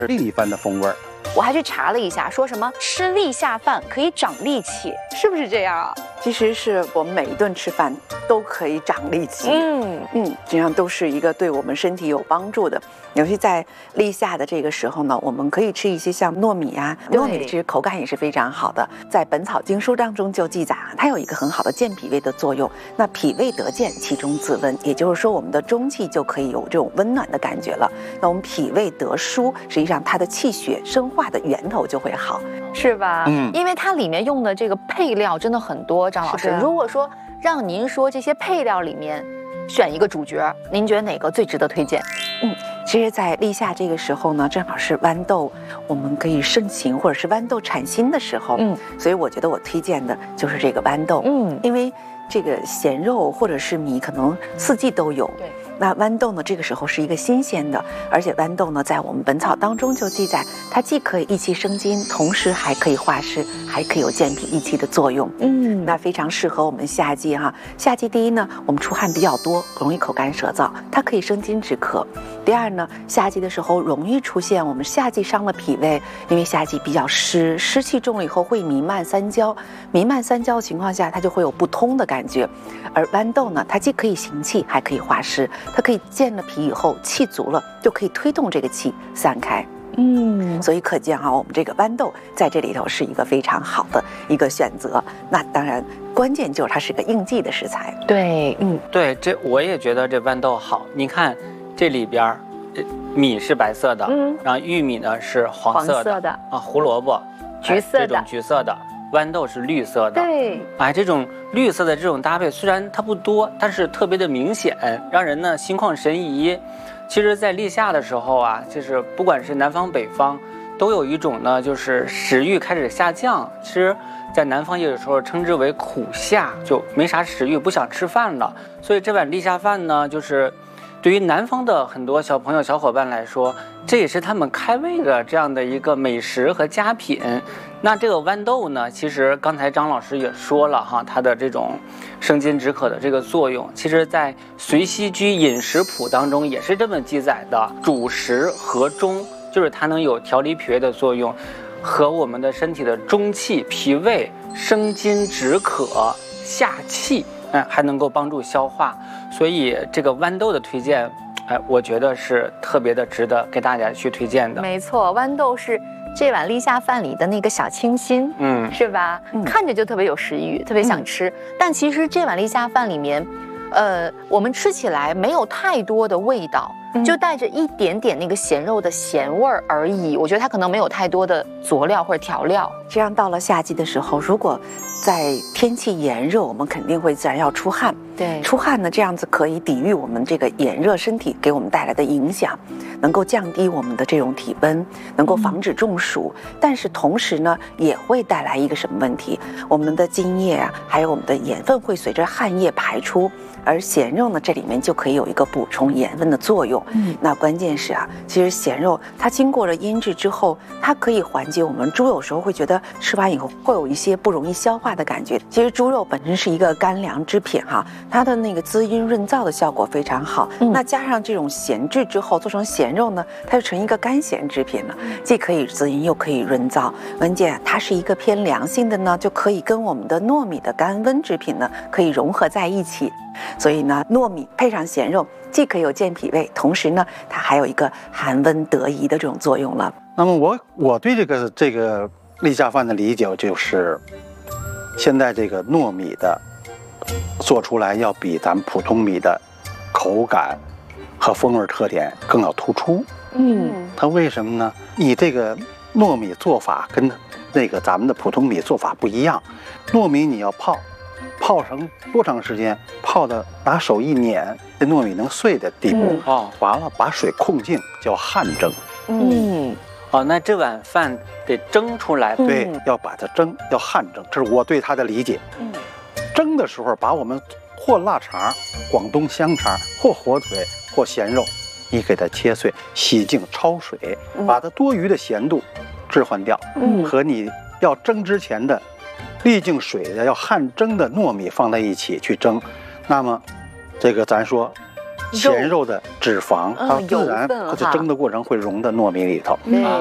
另一番的风味儿。 我还去查了一下，说什么吃立夏饭可以长力气，是不是这样啊？ 其实是我们每一顿吃饭都可以长力气，这样都是一个对我们身体有帮助的。尤其在立夏的这个时候呢，我们可以吃一些像糯米啊，糯米其实口感也是非常好的。在《本草经书》当中就记载啊，它有一个很好的健脾胃的作用。那脾胃得健，其中自温，也就是说我们的中气就可以有这种温暖的感觉了。那我们脾胃得舒，实际上它的气血生化的源头就会好， 是吧？因为它里面用的这个配料真的很多，张老师。如果说让您说这些配料里面选一个主角，您觉得哪个最值得推荐？ 其实，在立夏这个时候呢，正好是豌豆我们可以盛行，或者是豌豆产新的时候。所以我觉得我推荐的就是这个豌豆。因为这个咸肉或者是米可能四季都有。 对。 那豌豆呢，这个时候是一个新鲜的，而且豌豆呢，在我们本草当中就记载，它既可以益气生津，同时还可以化湿，还可以有健脾益气的作用。那非常适合我们夏季哈。夏季第一呢，我们出汗比较多，容易口干舌燥，它可以生津止渴。第二呢，夏季的时候容易出现我们夏季伤了脾胃，因为夏季比较湿，湿气重了以后会弥漫三焦，弥漫三焦的情况下，它就会有不通的感觉。而豌豆呢，它既可以行气，还可以化湿，它可以健了脾以后，气足了，就可以推动这个气散开。所以可见啊，我们这个豌豆在这里头是一个非常好的一个选择。那当然，关键就是它是个应季的食材。 对， 对，这我也觉得这豌豆好。你看这里边，米是白色的，然后玉米呢是黄色的啊，胡萝卜橘色的， 这种橘色的。豌豆是绿色的， 对， 这种绿色的这种搭配虽然它不多，但是特别的明显，让人呢心旷神怡。其实，在立夏的时候啊，就是不管是南方北方，都有一种呢，就是食欲开始下降。其实，在南方也有时候称之为苦夏，就没啥食欲，不想吃饭了。所以这碗立夏饭呢，就是对于南方的很多小朋友小伙伴来说，这也是他们开胃的这样的一个美食和佳品。那这个豌豆呢，其实刚才张老师也说了哈，它的这种生津止渴的这个作用，其实在《随溪居饮食谱》当中也是这么记载的：主食和中，就是它能有调理脾胃的作用，和我们的身体的中气、脾胃生津止渴、下气，还能够帮助消化。所以这个豌豆的推荐，我觉得是特别的值得给大家去推荐的。 没错，豌豆是这碗立夏饭里的那个小清新，是吧？看着就特别有食欲，特别想吃。但其实这碗立夏饭里面，我们吃起来没有太多的味道，就带着一点点那个咸肉的咸味儿而已。我觉得它可能没有太多的佐料或者调料。 这样到了夏季的时候，如果在天气炎热，我们肯定会自然要出汗。 对， 出汗呢，这样子可以抵御我们这个炎热身体给我们带来的影响，能够降低我们的这种体温，能够防止中暑。但是同时呢，也会带来一个什么问题？我们的津液啊，还有我们的盐分会随着汗液排出。而咸肉呢，这里面就可以有一个补充盐分的作用。那关键是啊，其实咸肉它经过了腌制之后，它可以缓解我们猪有时候会觉得吃完以后会有一些不容易消化的感觉。其实猪肉本身是一个干凉之品哈，它的那个滋阴润燥的效果非常好。那加上这种咸制之后做成咸肉呢，它就成一个干咸制品了，既可以滋阴又可以润燥。关键它是一个偏凉性的呢，就可以跟我们的糯米的甘温制品呢可以融合在一起。所以呢，糯米配上咸肉，既可以有健脾胃，同时呢，它还有一个寒温得宜的这种作用了。 那么我对这个立夏饭的理解就是，现在这个糯米的做出来要比咱们普通米的口感和风味特点更要突出。它为什么呢？你这个糯米做法跟那个咱们的普通米做法不一样。糯米你要泡成多长时间？泡的拿手一碾，这糯米能碎的地步。完了把水控净，叫汗蒸。 那这碗饭得蒸出来。 对，要把它蒸，要汗蒸，这是我对它的理解。蒸的时候把我们或腊肠、广东香肠，或火腿，或咸肉，你给它切碎，洗净焯水，把它多余的咸度置换掉，和你要蒸之前的沥净水的要汗蒸的糯米放在一起去蒸。那么这个咱说咸肉的脂肪，它自然油分它在蒸的过程会融到糯米里头。